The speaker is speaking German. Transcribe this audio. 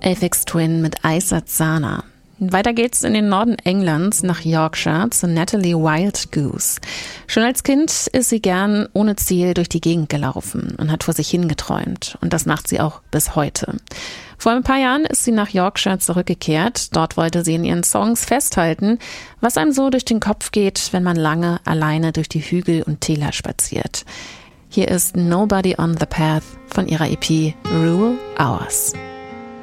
Aphex Twin mit Aizat-Sana. Weiter geht's in den Norden Englands nach Yorkshire zu Natalie Wildgoose. Schon als Kind ist sie gern ohne Ziel durch die Gegend gelaufen und hat vor sich hingeträumt. Und das macht sie auch bis heute. Vor ein paar Jahren ist sie nach Yorkshire zurückgekehrt. Dort wollte sie in ihren Songs festhalten, was einem so durch den Kopf geht, wenn man lange alleine durch die Hügel und Täler spaziert. Hier ist Nobody on the Path von ihrer EP Rule Ours.